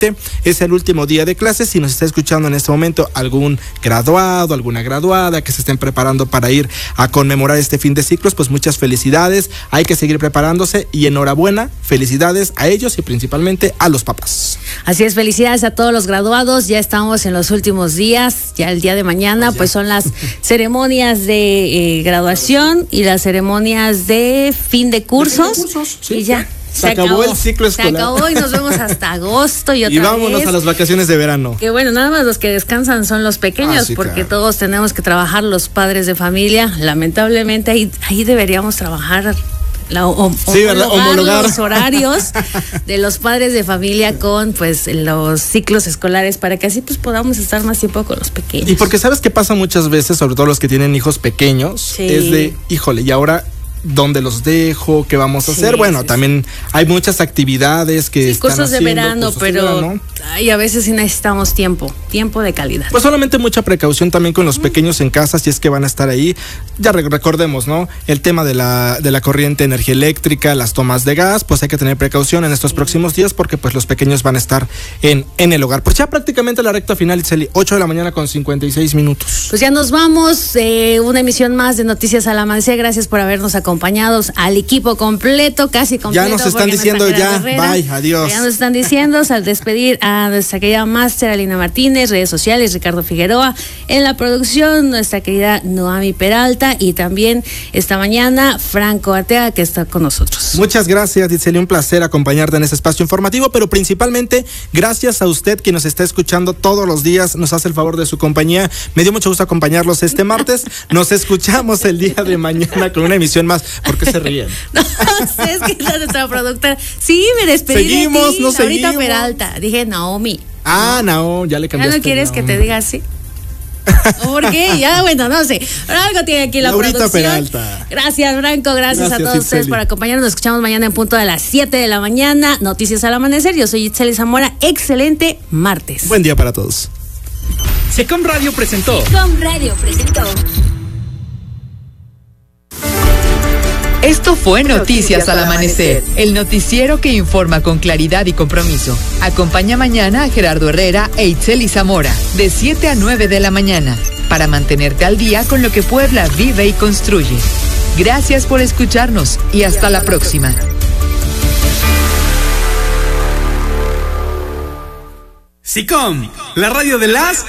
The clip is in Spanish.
Es el último día de clases. Si nos está escuchando en este momento algún graduado, alguna graduada que se estén preparando para ir a conmemorar este fin de ciclos, pues muchas felicidades. Hay que seguir preparándose y enhorabuena, felicidades a ellos y principalmente a los papás. Así es, felicidades a todos los graduados. Ya estamos en los últimos días. Ya el día de mañana pues son las ceremonias de graduación y las ceremonias de fin de cursos. Sí, y ya. Se acabó el ciclo escolar. Se acabó y nos vemos hasta agosto y vámonos a las vacaciones de verano. Que bueno, nada más los que descansan son los pequeños, sí, porque claro. Todos tenemos que trabajar, los padres de familia. Lamentablemente ahí deberíamos trabajar. Homologar los horarios de los padres de familia con pues los ciclos escolares para que así pues podamos estar más tiempo con los pequeños. Y porque sabes qué pasa muchas veces, sobre todo los que tienen hijos pequeños, sí. Es de, híjole, y ahora ¿dónde los dejo? ¿Qué vamos a hacer? Bueno, también hay muchas actividades que están cursos haciendo, de verano, pero a veces sí necesitamos tiempo de calidad. Pues solamente mucha precaución también con los pequeños en casa, si es que van a estar ahí. Ya recordemos, ¿no? El tema de la corriente, energía eléctrica, las tomas de gas, pues hay que tener precaución en estos próximos días porque pues los pequeños van a estar en el hogar. Pues ya prácticamente la recta final, Itzeli, 8 de la mañana con 56 minutos. Pues ya nos vamos, una emisión más de Noticias al Amanecer. Gracias por habernos acompañados al equipo completo, casi completo. Ya nos están diciendo ya, bye, adiós. Ya nos están diciendo, al despedir a nuestra querida máster Alina Martínez, redes sociales, Ricardo Figueroa, en la producción, nuestra querida Noami Peralta y también esta mañana Franco Arteaga, que está con nosotros. Muchas gracias, Itzeli, un placer acompañarte en este espacio informativo, pero principalmente gracias a usted que nos está escuchando todos los días, nos hace el favor de su compañía. Me dio mucho gusto acompañarlos este martes. Nos escuchamos el día de mañana con una emisión más. ¿Por qué se ríen? No sé, es que es nuestra productora. Sí, me despedí seguimos, de ti, nos ahorita seguimos. Peralta. Dije Naomi. No, ya le cambiaste. ¿Ya no quieres que te diga así? ¿Por qué? Ya, bueno, no sé. Pero algo tiene aquí la Laurita producción. Peralta. Gracias, Franco. Gracias a todos Itzeli. ustedes por acompañarnos. Nos escuchamos mañana en punto de las 7 de la mañana. Noticias al Amanecer. Yo soy Itzeli Zamora. Excelente martes. Buen día para todos. Secom Radio presentó. Esto fue Noticias al Amanecer, el noticiero que informa con claridad y compromiso. Acompaña mañana a Gerardo Herrera e Itzeli Zamora, de 7 a 9 de la mañana, para mantenerte al día con lo que Puebla vive y construye. Gracias por escucharnos y hasta la próxima. Sicom, la radio de las